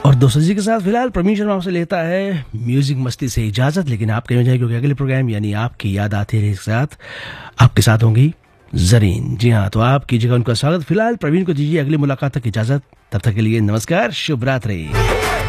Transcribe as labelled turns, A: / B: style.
A: और दोस्तों जी के साथ फिलहाल प्रवीण शर्मा आपसे लेता है म्यूजिक मस्ती से इजाजत, लेकिन आप कहीं जाए क्योंकि अगले प्रोग्राम यानी आपकी याद आती रहे के साथ आपके साथ होंगी जरीन। जी हाँ, तो आपकी जगह उनका स्वागत। फिलहाल प्रवीण को दीजिए अगली मुलाकात तक इजाजत, तब तक के लिए नमस्कार, शुभ रात्रि।